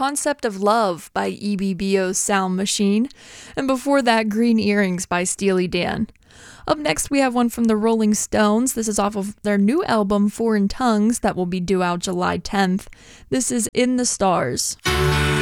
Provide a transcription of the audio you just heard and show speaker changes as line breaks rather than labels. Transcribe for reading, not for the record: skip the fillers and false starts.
Concept of Love by EBBO's Sound Machine, and before that, Green Earrings by Steely Dan. Up next, we have one from the Rolling Stones. This is off of their new album, Foreign Tongues, that will be due out July 10th. This is In the Stars.